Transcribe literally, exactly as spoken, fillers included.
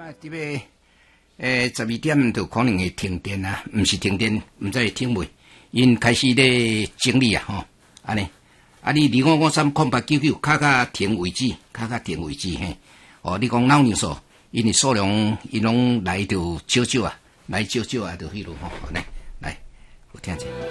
啊，这个诶，十二点就可能会停电啊，毋是停电，毋知会停未？因开始咧整理啊，吼，安尼。啊，你二五五三空八九九，卡卡停为止，卡卡停为止嘿。哦，你讲老年数，因为数量因拢来就少少啊，来少少啊，就迄落吼，来来，有听者。